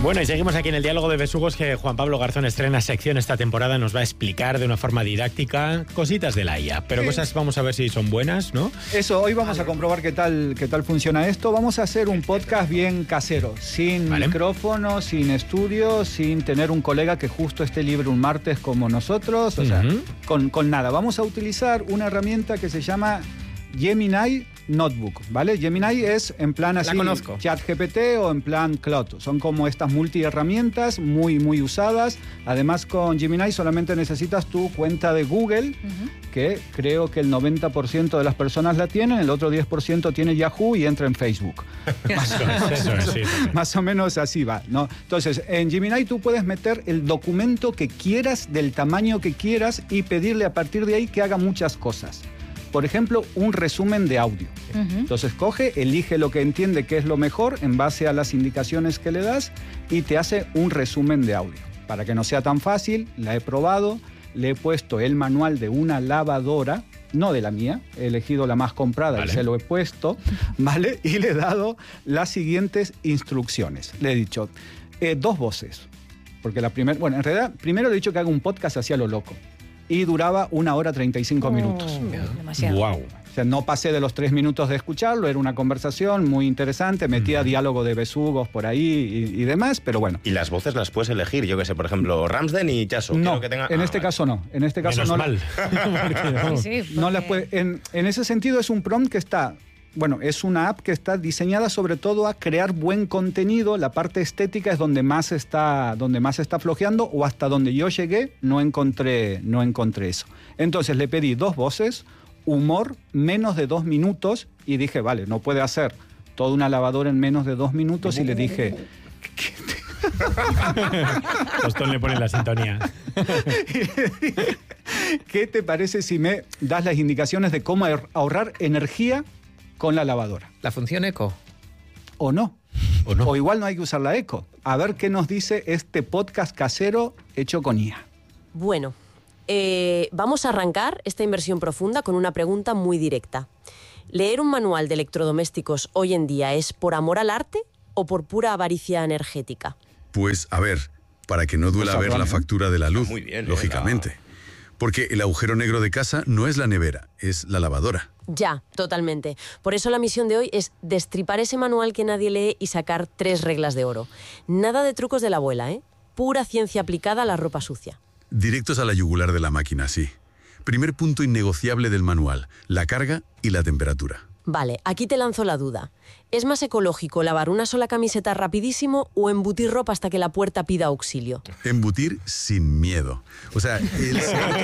Bueno, y seguimos aquí en el diálogo de besugos, que Juan Pablo Garzón estrena sección esta temporada. Nos va a explicar de una forma didáctica cositas de la IA, pero cosas, vamos a ver si son buenas, ¿no? Eso, hoy vamos a comprobar qué tal funciona esto. Vamos a hacer un podcast bien casero, sin micrófono, sin estudio, sin tener un colega que justo esté libre un martes como nosotros, o sea, con nada. Vamos a utilizar una herramienta que se llama Gemini Notebook, ¿vale? Gemini es en plan así, ChatGPT o en plan Claude. Son como estas multiherramientas muy, muy usadas. Además, con Gemini solamente necesitas tu cuenta de Google, que creo que el 90% de las personas la tienen, el otro 10% tiene Yahoo y entra en Facebook. Más o menos así va, ¿no? Entonces, en Gemini tú puedes meter el documento que quieras, del tamaño que quieras, y pedirle a partir de ahí que haga muchas cosas. Por ejemplo, un resumen de audio. Entonces elige lo que entiende que es lo mejor en base a las indicaciones que le das y te hace un resumen de audio. Para que no sea tan fácil, la he probado, le he puesto el manual de una lavadora, no de la mía, he elegido la más comprada y se lo he puesto, ¿vale? Y le he dado las siguientes instrucciones. Le he dicho 2 voces, porque en realidad primero le he dicho que haga un podcast hacia lo loco. Y duraba 1 hora 35 minutos. Demasiado. Wow. O sea, no pasé de los 3 minutos de escucharlo, era una conversación muy interesante, metía diálogo de besugos por ahí y demás, pero bueno. Y las voces las puedes elegir, yo qué sé, por ejemplo, Ramsden y Chaso. No, que tenga... en este caso no. En este caso menos no. mal. No las puede, en ese sentido es un prompt que está... Bueno, es una app que está diseñada sobre todo a crear buen contenido. La parte estética es donde más está flojeando, o hasta donde yo llegué no encontré eso. Entonces le pedí 2 voces, humor, menos de 2 minutos, y dije, vale, no puede hacer toda una lavadora en menos de 2 minutos, y le dije... Tostón le pone la sintonía. ¿Qué te parece si me das las indicaciones de cómo ahorrar energía con la lavadora? ¿La función eco? ¿O no? O igual no hay que usar la eco. A ver qué nos dice este podcast casero hecho con IA. Bueno, vamos a arrancar esta inversión profunda con una pregunta muy directa. ¿Leer un manual de electrodomésticos hoy en día es por amor al arte o por pura avaricia energética? Pues, a ver, para que no duela ver la factura de la luz, Muy bien, lógicamente. Porque el agujero negro de casa no es la nevera, es la lavadora. Ya, totalmente. Por eso la misión de hoy es destripar ese manual que nadie lee y sacar 3 reglas de oro. Nada de trucos de la abuela, ¿eh? Pura ciencia aplicada a la ropa sucia. Directos a la yugular de la máquina, sí. Primer punto innegociable del manual, la carga y la temperatura. Vale, aquí te lanzo la duda. ¿Es más ecológico lavar una sola camiseta rapidísimo o embutir ropa hasta que la puerta pida auxilio? Embutir sin miedo. O sea, el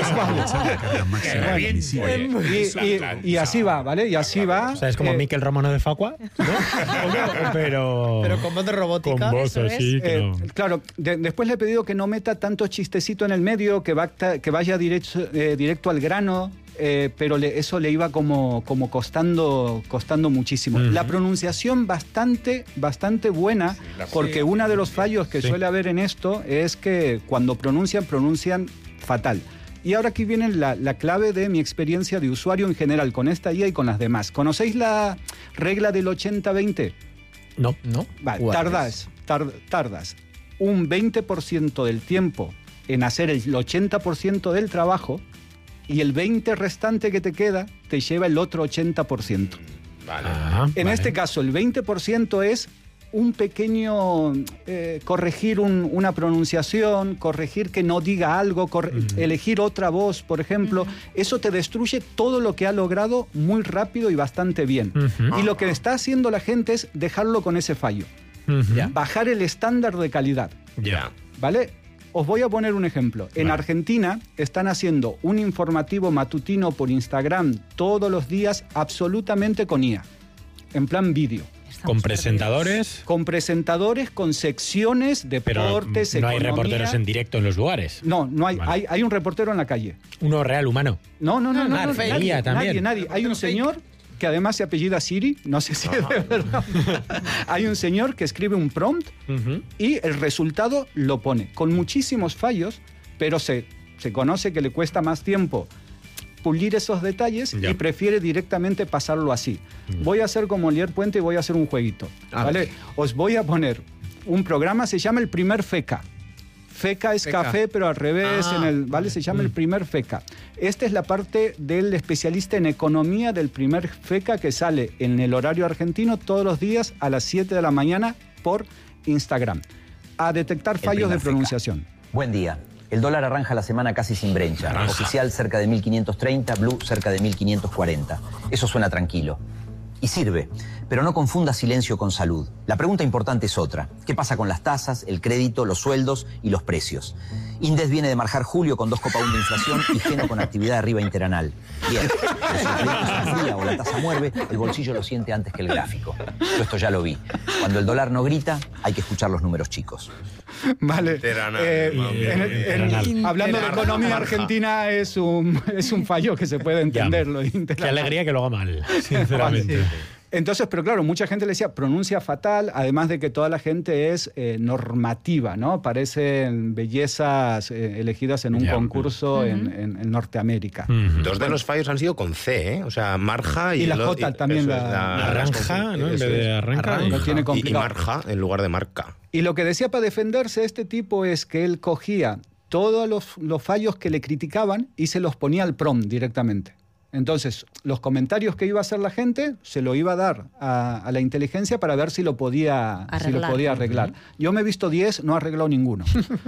y así va, ¿vale? Y así va. O sea, es como Miquel Romano de Facua, ¿no? Pero con voz de robótica. Con voz así. Claro, después le he pedido que no meta tanto chistecito en el medio, que vaya directo al grano. Pero eso le iba como costando muchísimo. La pronunciación bastante buena, porque uno de los fallos que suele haber en esto es que cuando pronuncian fatal. Y ahora aquí viene la clave de mi experiencia de usuario en general con esta IA y con las demás. ¿Conocéis la regla del 80-20? No. Vale, tardas un 20% del tiempo en hacer el 80% del trabajo, y el 20% restante que te queda te lleva el otro 80%. En este caso, el 20% es un pequeño corregir una pronunciación, corregir que no diga algo, elegir otra voz, por ejemplo. Eso te destruye todo lo que ha logrado muy rápido y bastante bien. Y lo que está haciendo la gente es dejarlo con ese fallo. Bajar el estándar de calidad. ¿Vale? Os voy a poner un ejemplo. En Argentina están haciendo un informativo matutino por Instagram todos los días absolutamente con IA, en plan vídeo. ¿Con presentadores? Con presentadores, con secciones, deportes, pero no hay economía. reporteros en directo en los lugares. No hay. Vale. Hay un reportero en la calle. Uno real, humano. No, Nadie. Nadie. Hay un señor que además se apellida Siri, no sé si es de verdad. Hay un señor que escribe un prompt y el resultado lo pone, con muchísimos fallos, pero se conoce que le cuesta más tiempo pulir esos detalles y prefiere directamente pasarlo así. Voy a hacer como Lier Puente y voy a hacer un jueguito, ¿vale? Os voy a poner un programa, se llama El Primer FECA. FECA es café, pero al revés, ¿vale? Se llama El Primer FECA. Esta es la parte del especialista en economía del Primer FECA, que sale en el horario argentino todos los días a las 7 de la mañana por Instagram, a detectar fallos de pronunciación. Buen día. El dólar arranca la semana casi sin brencha. Oficial cerca de 1.530, blue cerca de 1.540. Eso suena tranquilo. Y sirve, pero no confunda silencio con salud. La pregunta importante es otra. ¿Qué pasa con las tasas, el crédito, los sueldos y los precios? Indes viene de marcar julio con 2,1 de inflación y Geno con actividad arriba interanal. Bien, pero si el crédito se enfría o la tasa muerde, el bolsillo lo siente antes que el gráfico. Yo esto ya lo vi. Cuando el dólar no grita, hay que escuchar los números chicos. Vale. Hablando de economía argentina, es un fallo que se puede entender. Qué alegría que lo haga mal, sinceramente. Vale. Entonces, pero claro, mucha gente le decía, pronuncia fatal, además de que toda la gente es normativa, ¿no? Parecen bellezas elegidas en un concurso en Norteamérica. Dos de los fallos han sido con C, ¿eh? O sea, marja y... la J también. Naranja, ¿no? En vez de arranca. Lo tiene y complicado. marja en lugar de marca. Y lo que decía para defenderse este tipo es que él cogía todos los fallos que le criticaban y se los ponía al prompt directamente. Entonces, los comentarios que iba a hacer la gente se lo iba a dar a la inteligencia para ver si lo podía arreglar. Yo me he visto 10, no ha arreglado ninguno.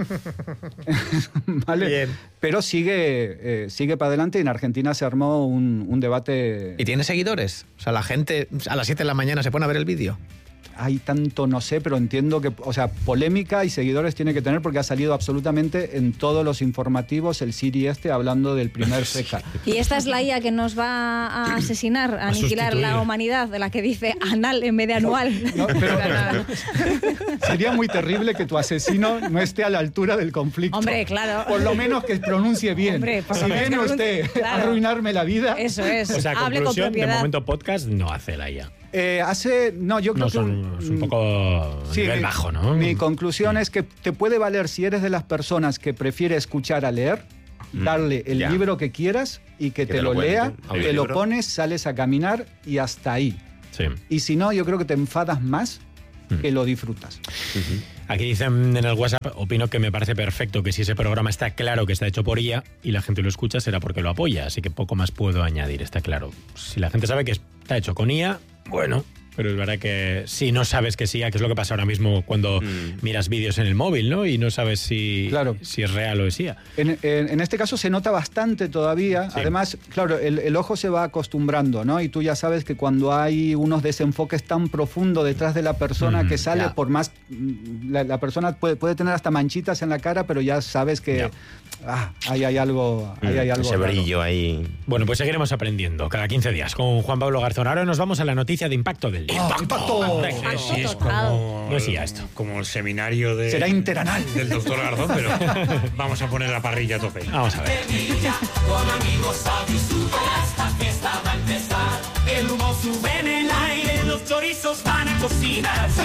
¿Vale? Bien. Pero sigue para adelante y en Argentina se armó un debate... ¿Y tiene seguidores? O sea, la gente a las 7 de la mañana se pone a ver el vídeo. Hay tanto, no sé, pero entiendo que, o sea, polémica y seguidores tiene que tener porque ha salido absolutamente en todos los informativos el Siri hablando del primer FECA. Y esta es la IA que nos va a asesinar, a aniquilar la humanidad, de la que dice anal en vez de anual. No, pero sería muy terrible que tu asesino no esté a la altura del conflicto. Hombre, claro. Por lo menos que pronuncie bien. Hombre, por si lo menos viene que usted claro. a arruinarme la vida... Eso es. O sea, hable con conclusión, de propiedad. momento podcast no hace la IA. Yo creo Es un poco nivel bajo, ¿no? Mi conclusión es que te puede valer si eres de las personas que prefiere escuchar a leer, darle el libro que quieras y que te lo lea, te lo pones, sales a caminar y hasta ahí. Sí. Y si no, yo creo que te enfadas más que lo disfrutas. Aquí dicen en el WhatsApp, opino que me parece perfecto que si ese programa está claro que está hecho por IA y la gente lo escucha será porque lo apoya, así que poco más puedo añadir, está claro. Si la gente sabe que está hecho con IA, bueno, pero es verdad que si no sabes que es IA, que es lo que pasa ahora mismo cuando miras vídeos en el móvil, ¿no? Y no sabes si es real o es IA. En este caso se nota bastante todavía. Sí. Además, claro, el ojo se va acostumbrando, ¿no? Y tú ya sabes que cuando hay unos desenfoques tan profundos detrás de la persona que sale, por más... La persona puede tener hasta manchitas en la cara, pero ya sabes que ahí hay algo ese raro. brillo ahí. Bueno, pues seguiremos aprendiendo cada 15 días con Juan Pablo Garzón. Ahora nos vamos a la noticia de impacto del día. ¡Impacto! Sí, es como, no decía esto. Como el seminario será interanal del doctor Garzón, pero vamos a poner la parrilla a tope. Vamos a ver. Con amigos a disfrutar, esta fiesta va a empezar. El humo sube en el aire, los chorizos van a cocinarse.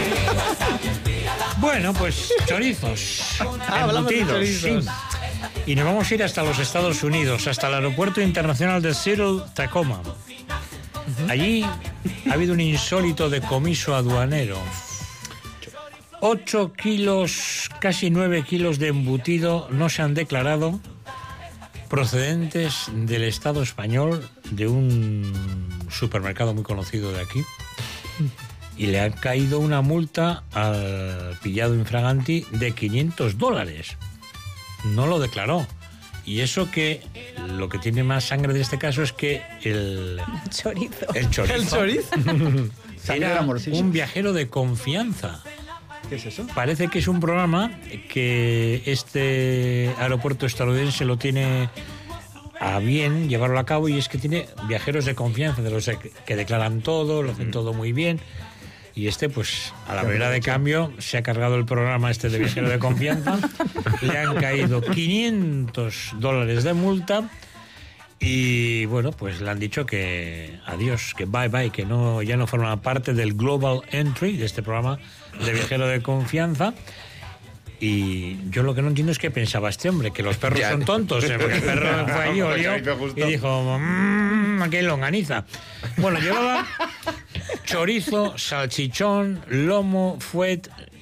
Bueno, pues chorizos. Embutidos, sí. Y nos vamos a ir hasta los Estados Unidos, hasta el aeropuerto internacional de Seattle-Tacoma. Allí ha habido un insólito decomiso aduanero. 8 kilos, casi 9 kilos de embutido no se han declarado procedentes del Estado español, de un supermercado muy conocido de aquí. Y le ha caído una multa al pillado infraganti de $500. No lo declaró. Y eso que lo que tiene más sangre de este caso es que el chorizo era un viajero de confianza. ¿Qué es eso? Parece que es un programa que este aeropuerto estadounidense lo tiene a bien llevarlo a cabo, y es que tiene viajeros de confianza, de los que declaran todo, lo hacen todo muy bien. Y pues, a la primera de cambio, se ha cargado el programa de viajero de confianza. Le han caído $500 de multa. Y, bueno, pues le han dicho que adiós, que bye bye, que ya no forma parte del Global Entry, de este programa de viajero de confianza. Y yo lo que no entiendo es qué pensaba este hombre, que los perros son tontos, porque el perro fue ahí, olió y dijo, aquí hay longaniza. Bueno, llevaba chorizo, salchichón, lomo, fuet,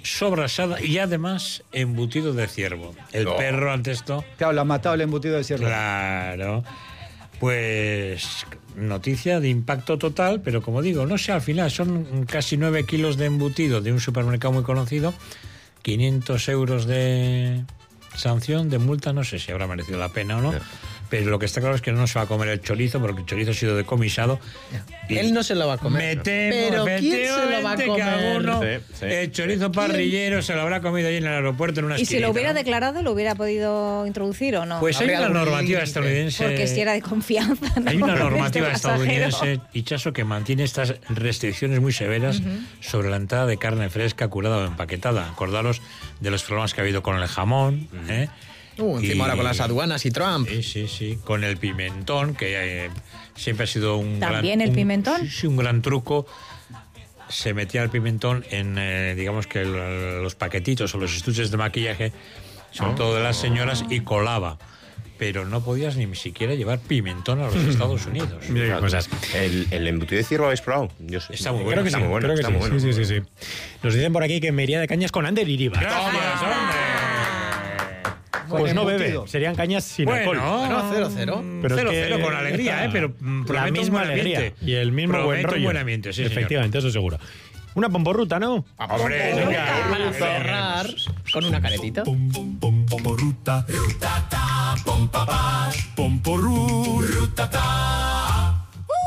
sobrasada y además embutido de ciervo. El perro ante esto... Claro, lo ha matado el embutido de ciervo. Claro. Pues noticia de impacto total, pero como digo, no sé, al final son casi 9 kilos de embutido de un supermercado muy conocido, 500 euros de sanción, de multa, no sé si habrá merecido la pena o no. Pero lo que está claro es que no se va a comer el chorizo, porque el chorizo ha sido decomisado. Él no se lo va a comer. Pero ¿quién se lo va a comer? El chorizo parrillero se lo habrá comido ahí en el aeropuerto en una esquina. ¿Y si lo hubiera declarado, lo hubiera podido introducir o no? Pues hay una normativa estadounidense... Porque si era de confianza, ¿no? Hay una normativa estadounidense, Ichazo, que mantiene estas restricciones muy severas sobre la entrada de carne fresca, curada o empaquetada. Acordaros de los problemas que ha habido con el jamón, encima ahora con las aduanas y Trump. Sí. Con el pimentón, que siempre ha sido un ¿También el pimentón? Sí, un gran truco. Se metía el pimentón en, digamos que los paquetitos o los estuches de maquillaje, sobre todo de las señoras, y colaba. Pero no podías ni siquiera llevar pimentón a los Estados Unidos. Mira qué cosas. El embutido de ciervo lo habéis probado. Yo sé. Está muy bueno. Creo que sí. Nos dicen por aquí que me iría de cañas con Ander Iribar. ¡Gracias, hombre! Pues no bebe, serían cañas sin alcohol. Bueno, 0-0. Pero 0-0 con alegría, pero la misma alegría y el mismo buen rollo. Un buen ambiente, sí, efectivamente, señor. eso seguro. Una pomporruta, ¿no? ¡Hombre, venga! Para cerrar con una caretita. Pomporruta, rutata, pompapá, pomporru, rutata.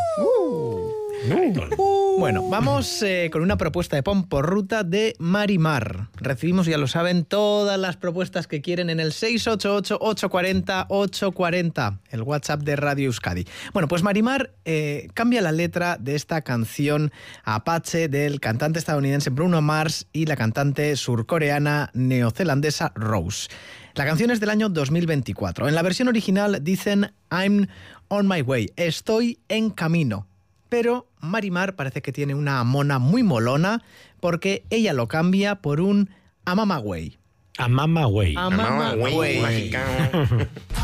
Bueno, vamos con una propuesta de pomporruta de Marimar. Recibimos, ya lo saben, todas las propuestas que quieren en el 688-840-840, el WhatsApp de Radio Euskadi. Bueno, pues Marimar cambia la letra de esta canción Apache del cantante estadounidense Bruno Mars y la cantante surcoreana neozelandesa Rose. La canción es del año 2024. En la versión original dicen I'm on my way, estoy en camino. Pero Marimar parece que tiene una mona muy molona porque ella lo cambia por un A Mama Way. A Mama Way. A Mama Way.